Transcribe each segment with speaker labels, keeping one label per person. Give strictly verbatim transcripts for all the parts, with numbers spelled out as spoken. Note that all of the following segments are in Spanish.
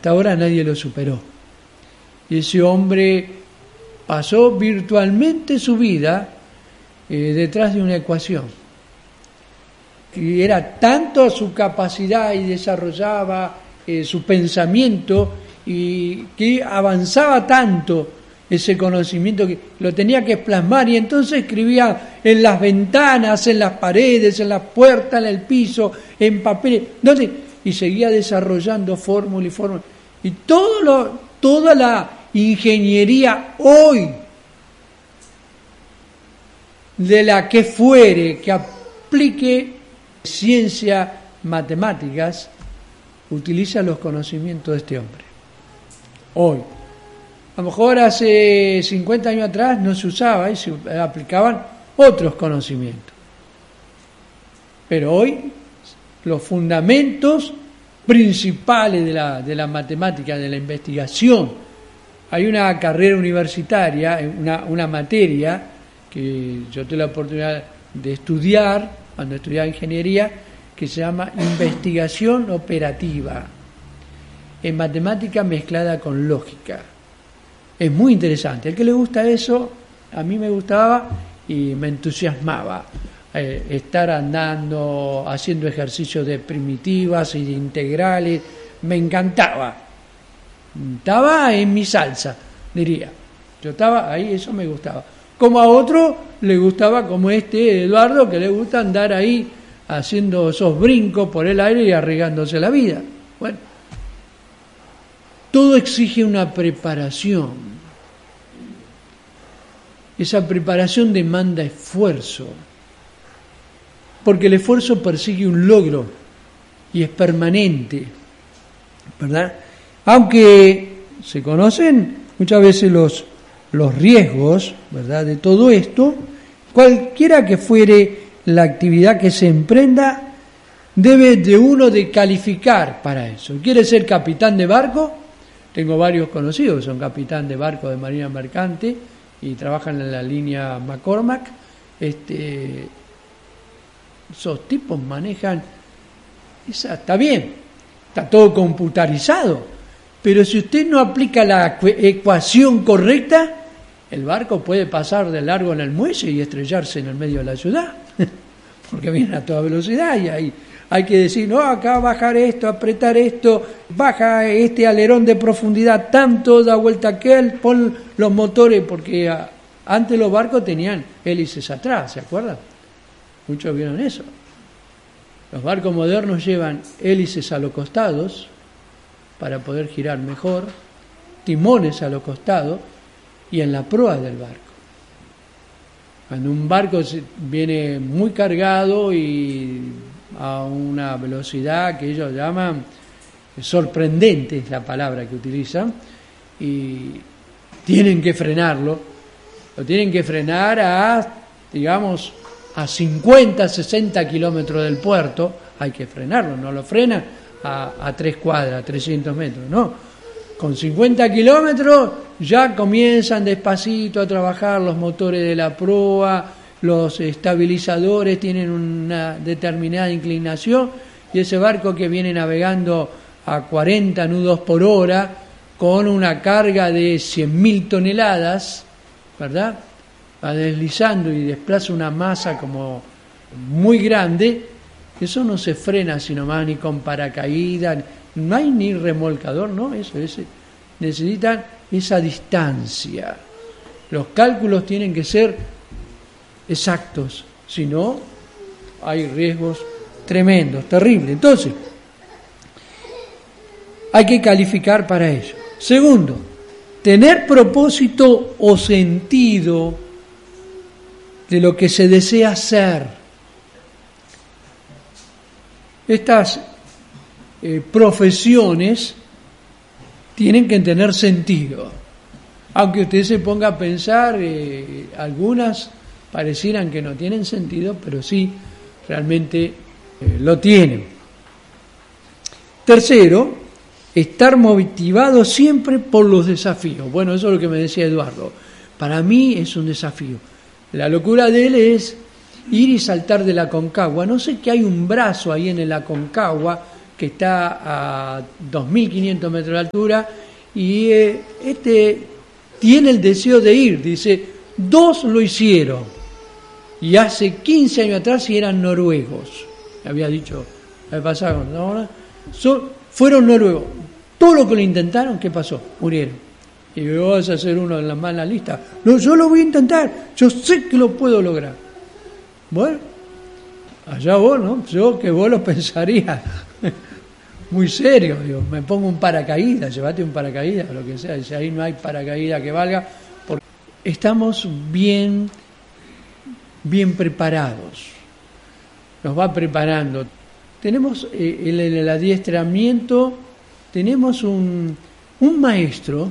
Speaker 1: Hasta ahora nadie lo superó. Y ese hombre pasó virtualmente su vida eh, detrás de una ecuación. Y era tanto su capacidad y desarrollaba eh, su pensamiento y que avanzaba tanto ese conocimiento que lo tenía que plasmar, y entonces escribía en las ventanas, en las paredes, en las puertas, en el piso, en papeles, ¿dónde? Y seguía desarrollando fórmula y fórmula. Y todo lo, toda la ingeniería hoy, de la que fuere, que aplique ciencia, matemáticas, utiliza los conocimientos de este hombre. Hoy. A lo mejor hace cincuenta años atrás no se usaba y se aplicaban otros conocimientos. Pero hoy los fundamentos principales de la, de la matemática, de la investigación, hay una carrera universitaria, una, una materia que yo tuve la oportunidad de estudiar cuando estudiaba ingeniería, que se llama investigación operativa, en matemática mezclada con lógica. Es muy interesante. Al que le gusta eso, a mí me gustaba y me entusiasmaba. Eh, estar andando, haciendo ejercicios de primitivas y de integrales, me encantaba. Estaba en mi salsa, diría. Yo estaba ahí, eso me gustaba. Como a otro le gustaba, como este Eduardo, que le gusta andar ahí haciendo esos brincos por el aire y arriesgándose la vida. Bueno, todo exige una preparación. Esa preparación demanda esfuerzo, porque el esfuerzo persigue un logro y es permanente, ¿verdad? Aunque se conocen muchas veces los, los riesgos, ¿verdad?, de todo esto, cualquiera que fuere la actividad que se emprenda, debe de uno de calificar para eso. ¿Quiere ser capitán de barco? Tengo varios conocidos que son capitán de barco de marina mercante y trabajan en la línea McCormack. Este, esos tipos manejan, esa, está bien, está todo computarizado, pero si usted no aplica la ecuación correcta, el barco puede pasar de largo en el muelle y estrellarse en el medio de la ciudad, porque viene a toda velocidad y ahí hay que decir, no, acá bajar esto, apretar esto, baja este alerón de profundidad tanto, da vuelta aquel, pon los motores, porque a, antes los barcos tenían hélices atrás, ¿se acuerdan? Muchos vieron eso. Los barcos modernos llevan hélices a los costados para poder girar mejor, timones a los costados y en la proa del barco. Cuando un barco viene muy cargado y a una velocidad que ellos llaman sorprendente, es la palabra que utilizan, y tienen que frenarlo, lo tienen que frenar a, digamos, a cincuenta, sesenta kilómetros del puerto, hay que frenarlo, no lo frena a, a tres cuadras, a trescientos metros, no. Con cincuenta kilómetros ya comienzan despacito a trabajar los motores de la proa, los estabilizadores tienen una determinada inclinación y ese barco que viene navegando a cuarenta nudos por hora con una carga de cien mil toneladas, ¿verdad?, va deslizando y desplaza una masa como muy grande, eso no se frena sino más ni con paracaídas, no hay ni remolcador, no, eso es, necesitan esa distancia. Los cálculos tienen que ser exactos, si no hay riesgos tremendos, terribles. Entonces, hay que calificar para ello. Segundo, tener propósito o sentido de lo que se desea hacer. Estas eh, profesiones tienen que tener sentido. Aunque usted se ponga a pensar, eh, algunas parecieran que no tienen sentido, pero sí, realmente eh, lo tienen. Tercero, estar motivado siempre por los desafíos. Bueno, eso es lo que me decía Eduardo. Para mí es un desafío. La locura de él es ir y saltar de la Aconcagua. No sé que hay un brazo ahí en el Aconcagua que está a dos mil quinientos metros de altura, y eh, este tiene el deseo de ir. Dice, dos lo hicieron, y hace quince años atrás y eran noruegos. Había dicho, el pasado, ¿no? Son, fueron noruegos. Todo lo que lo intentaron, ¿qué pasó? Murieron. Y vas a ser uno en la mala lista. No, yo lo voy a intentar, yo sé que lo puedo lograr. Bueno, allá vos, ¿no? Yo que vos lo pensaría muy serio, digo, me pongo un paracaídas, llévate un paracaídas, lo que sea, si ahí no hay paracaídas que valga, porque estamos bien, bien preparados, nos va preparando. Tenemos eh, el, el adiestramiento, tenemos un, un maestro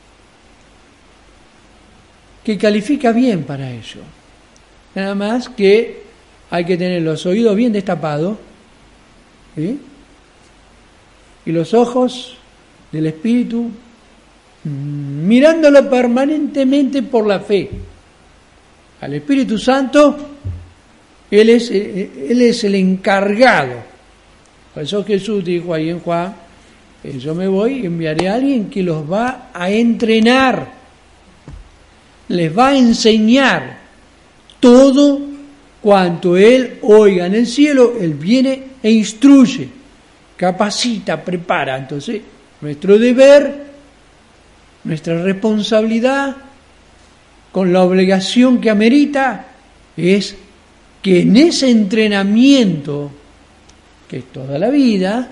Speaker 1: que califica bien para ello. Nada más que hay que tener los oídos bien destapados, ¿sí? Y los ojos del Espíritu mirándolo permanentemente por la fe. Al Espíritu Santo, Él es, Él es el encargado. Por eso Jesús dijo ahí en Juan, yo me voy y enviaré a alguien que los va a entrenar, les va a enseñar todo cuanto Él oiga en el cielo. Él viene e instruye, capacita, prepara. Entonces, nuestro deber, nuestra responsabilidad, con la obligación que amerita, es que en ese entrenamiento, que es toda la vida,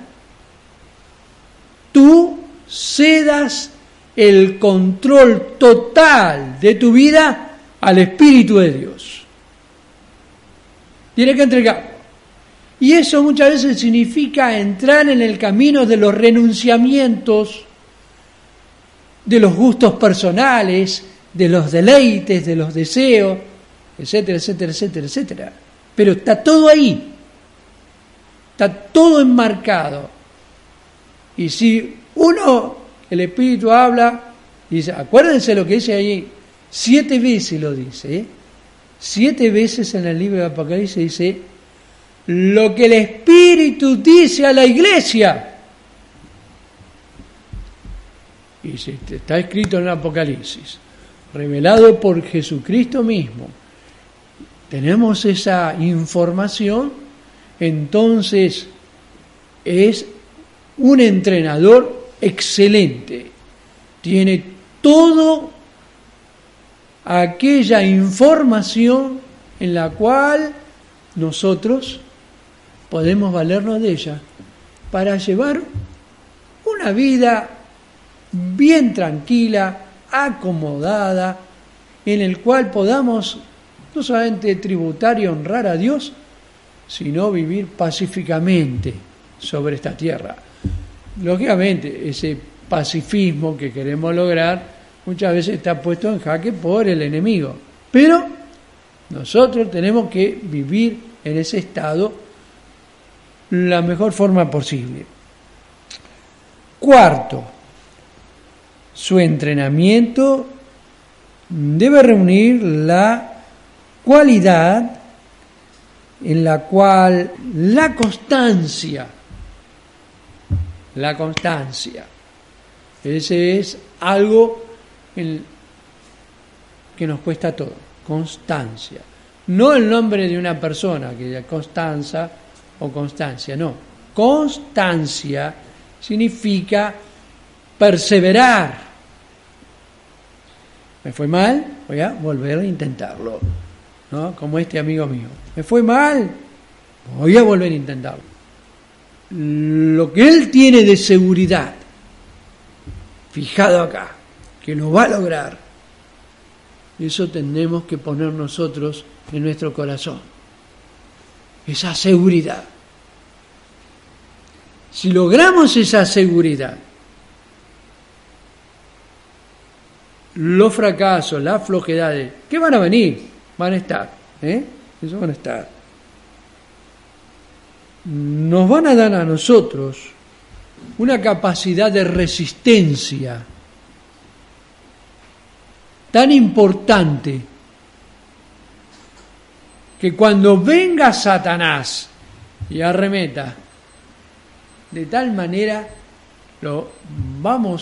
Speaker 1: tú cedas el control total de tu vida al Espíritu de Dios. Tienes que entregar. Y eso muchas veces significa entrar en el camino de los renunciamientos, de los gustos personales, de los deleites, de los deseos, etcétera, etcétera, etcétera, etcétera. Pero está todo ahí, está todo enmarcado. Y si uno, el Espíritu habla, dice, acuérdense lo que dice ahí, siete veces lo dice, ¿eh? Siete veces en el libro de Apocalipsis dice, lo que el Espíritu dice a la iglesia. Y está escrito en el Apocalipsis, revelado por Jesucristo mismo. Tenemos esa información, entonces es un entrenador excelente. Tiene todo aquella información en la cual nosotros podemos valernos de ella para llevar una vida bien tranquila, acomodada, en el cual podamos no solamente tributar y honrar a Dios, sino vivir pacíficamente sobre esta tierra. Lógicamente, ese pacifismo que queremos lograr muchas veces está puesto en jaque por el enemigo, pero nosotros tenemos que vivir en ese estado la mejor forma posible. Cuarto, su entrenamiento debe reunir la cualidad en la cual la constancia, la constancia, ese es algo en, que nos cuesta todo, constancia. No el nombre de una persona, que es Constanza o Constancia, no. Constancia significa perseverar. Me fue mal, voy a volver a intentarlo, ¿no? Como este amigo mío. Me fue mal, voy a volver a intentarlo. Lo que él tiene de seguridad, fijado acá, que lo va a lograr, eso tenemos que poner nosotros en nuestro corazón, esa seguridad. Si logramos esa seguridad, los fracasos, las flojedades, ¿qué van a venir? Van a estar, ¿eh? Eso van a estar. Nos van a dar a nosotros una capacidad de resistencia tan importante que cuando venga Satanás y arremeta, de tal manera lo vamos